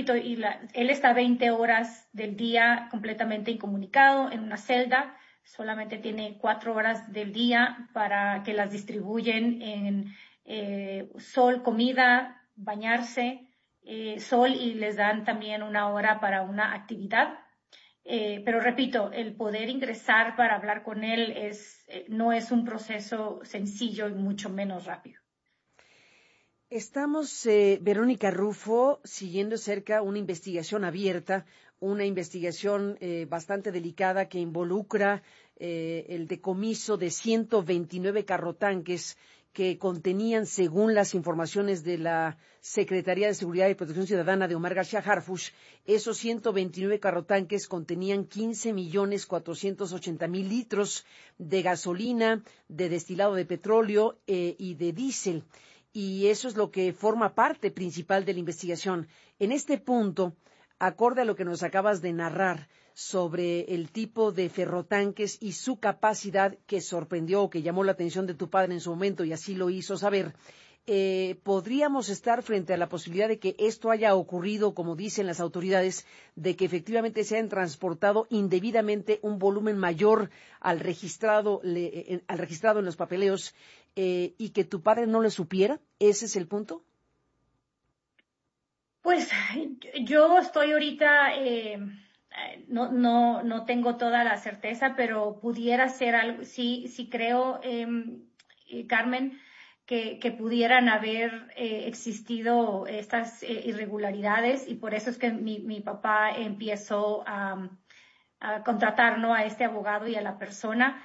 repito, él está 20 horas del día completamente incomunicado en una celda, solamente tiene 4 horas del día para que las distribuyen en sol, comida, bañarse, sol, y les dan también 1 hora para una actividad. Pero repito, el poder ingresar para hablar con él no es un proceso sencillo y mucho menos rápido. Estamos, Verónica Rufo, siguiendo cerca una investigación abierta, una investigación bastante delicada que involucra el decomiso de 129 carrotanques que contenían, según las informaciones de la Secretaría de Seguridad y Protección Ciudadana de Omar García Harfuch, esos 129 carrotanques contenían 15.480.000 litros de gasolina, de destilado de petróleo y de diésel. Y eso es lo que forma parte principal de la investigación. En este punto, acorde a lo que nos acabas de narrar sobre el tipo de ferrotanques y su capacidad que sorprendió o que llamó la atención de tu padre en su momento y así lo hizo saber, ¿podríamos estar frente a la posibilidad de que esto haya ocurrido, como dicen las autoridades, de que efectivamente se hayan transportado indebidamente un volumen mayor al registrado en los papeleos y que tu padre no lo supiera? ¿Ese es el punto? Pues yo estoy ahorita, no tengo toda la certeza, pero pudiera ser algo, sí creo, Carmen, que pudieran haber existido estas irregularidades, y por eso es que mi papá empezó a contratar, ¿no?, a este abogado y a la persona.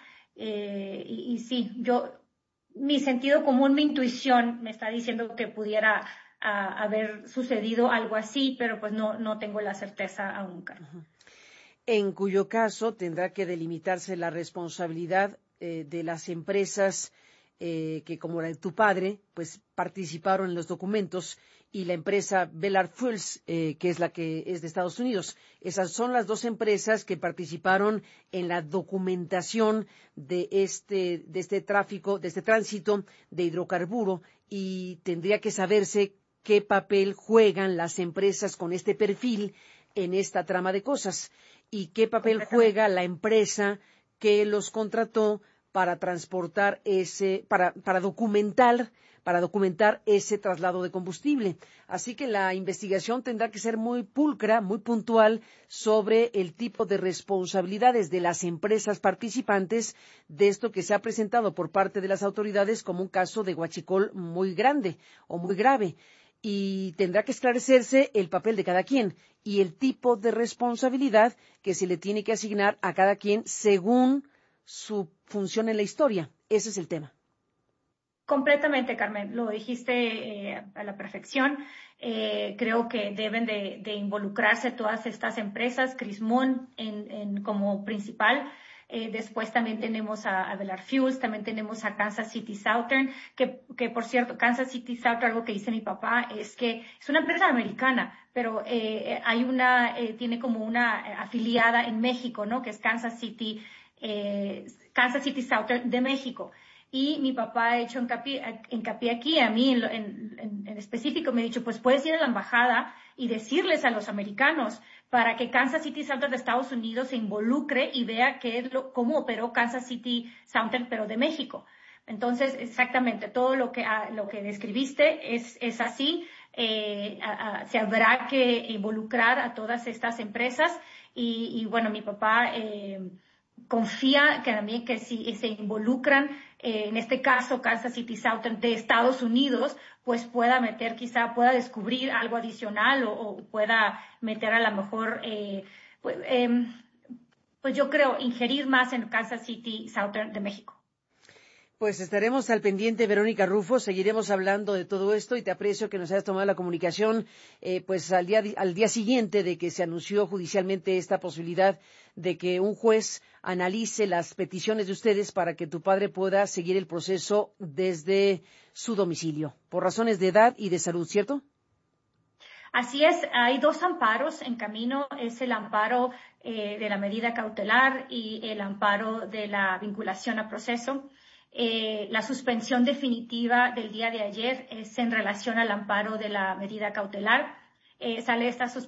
Y sí, mi sentido común, mi intuición me está diciendo que pudiera haber sucedido algo así, pero pues no tengo la certeza aún, Carmen. En cuyo caso tendrá que delimitarse la responsabilidad de las empresas que, como la de tu padre, pues participaron en los documentos, y la empresa Ballard Fuels, que es la que es de Estados Unidos. Esas son las dos empresas que participaron en la documentación de este tráfico, de este tránsito de hidrocarburo, y tendría que saberse qué papel juegan las empresas con este perfil en esta trama de cosas, y qué papel juega la empresa que los contrató para transportar para documentar ese traslado de combustible. Así que la investigación tendrá que ser muy pulcra, muy puntual sobre el tipo de responsabilidades de las empresas participantes de esto que se ha presentado por parte de las autoridades como un caso de huachicol muy grande o muy grave. Y tendrá que esclarecerse el papel de cada quien y el tipo de responsabilidad que se le tiene que asignar a cada quien según su función en la historia. Ese es el tema. Completamente, Carmen, lo dijiste a la perfección. Creo que deben de involucrarse todas estas empresas, Crismón como principal. Después también tenemos a Ballard Fuels, también tenemos a Kansas City Southern, que por cierto, Kansas City Southern, algo que dice mi papá, es que es una empresa americana, pero tiene como una afiliada en México, ¿no?, que es Kansas City Southern de México. Y mi papá ha hecho hincapié aquí, a mí en específico me ha dicho, pues puedes ir a la embajada y decirles a los americanos para que Kansas City Southern de Estados Unidos se involucre y vea cómo operó Kansas City Southern, pero de México. Entonces, exactamente, todo lo que describiste es así. Se habrá que involucrar a todas estas empresas y bueno, mi papá confía que también que si se involucran, en este caso Kansas City Southern de Estados Unidos, pues pueda descubrir algo adicional o pueda meter a lo mejor, pues yo creo, ingerir más en Kansas City Southern de México. Pues estaremos al pendiente, Verónica Rufo, seguiremos hablando de todo esto y te aprecio que nos hayas tomado la comunicación pues al día siguiente de que se anunció judicialmente esta posibilidad de que un juez analice las peticiones de ustedes para que tu padre pueda seguir el proceso desde su domicilio, por razones de edad y de salud, ¿cierto? Así es, hay 2 amparos en camino, es el amparo de la medida cautelar y el amparo de la vinculación a proceso. La suspensión definitiva del día de ayer es en relación al amparo de la medida cautelar. Sale esta suspensión